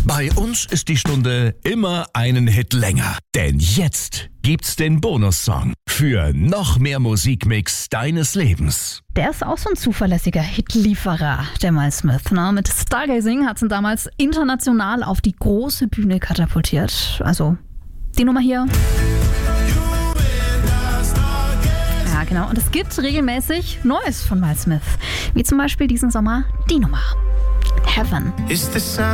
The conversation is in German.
Bei uns ist die Stunde immer einen Hit länger. Denn jetzt gibt's den Bonussong für noch mehr Musikmix deines Lebens. Der ist auch so ein zuverlässiger Hitlieferer, der Miles Smith. Ne? Mit Stargazing hat es ihn damals international auf die große Bühne katapultiert. Also die Nummer hier. Ja, genau. Und es gibt regelmäßig Neues von Miles Smith. Wie zum Beispiel diesen Sommer die Nummer. Heaven.